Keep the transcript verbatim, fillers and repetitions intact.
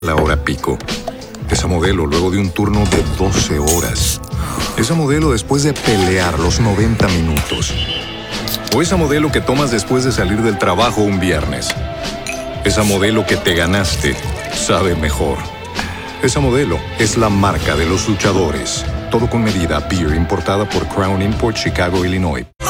la hora pico. Esa modelo luego de un turno de doce horas. Esa modelo después de pelear los noventa minutos. O esa modelo que tomas después de salir del trabajo un viernes. Esa modelo que te ganaste sabe mejor. Esa modelo es la marca de los luchadores. Todo con medida. Beer importada por Crown Import, Chicago, Illinois.